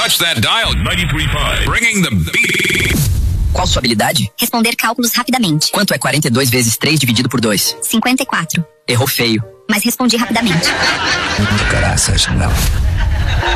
touch that dial. 93.5. Bringing the beat. Qual sua habilidade? Responder cálculos rapidamente. Quanto é 42 vezes 3 dividido por 2? 54. Errou feio. Mas respondi rapidamente. Graças, não.